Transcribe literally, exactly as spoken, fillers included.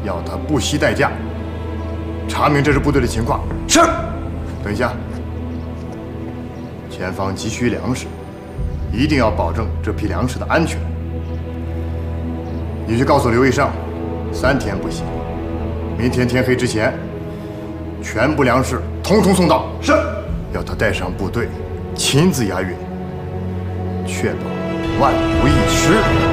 要他不惜代价查明这支部队的情况。 是。 等一下，前方急需粮食，一定要保证这批粮食的安全。你去告诉刘义胜，三天不行，明天天黑之前，全部粮食统统送到。 是。 要他带上部队，亲自押运，确保万无一失。